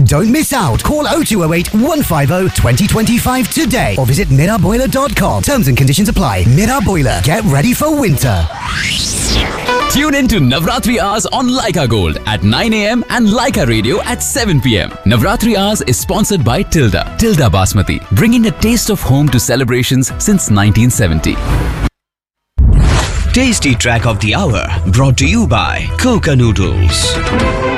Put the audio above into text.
Don't miss out. Call 0208 150 2025 today or visit miraboiler.com. Terms and conditions apply. Mira Boiler. Get ready for winter. Tune in to Navratri Hours on Leica Gold at 9 a.m. and Leica Radio at 7 p.m. Navratri Hours is sponsored by Tilda Basmati, bringing a taste of home to celebrations since 1970. Tasty Track of the Hour brought to you by Coca Noodles.